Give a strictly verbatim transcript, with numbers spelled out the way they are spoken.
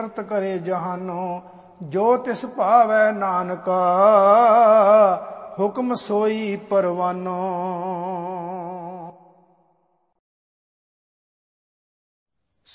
ਕਰਤ ਕਰੇ ਜਹਾਨੋ। ਜੋ ਤਿਸ ਭਾਵੈ ਨਾਨਕਾ ਹੁਕਮ ਸੋਈ ਪਰਵਾਨੋ।